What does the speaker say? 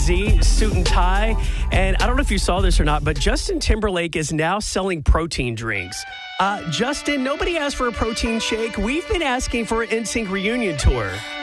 Z, suit and tie. And I don't know if you saw this or not, but Justin Timberlake is now selling protein drinks. Justin, nobody asked for a protein shake. We've been asking for an NSYNC reunion tour.